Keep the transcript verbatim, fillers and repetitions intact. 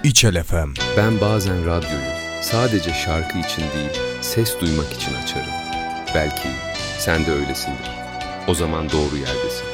İçel F M. Ben bazen radyoyu sadece şarkı için değil, ses duymak için açarım. Belki sen de öylesindir. O zaman doğru yerdesin.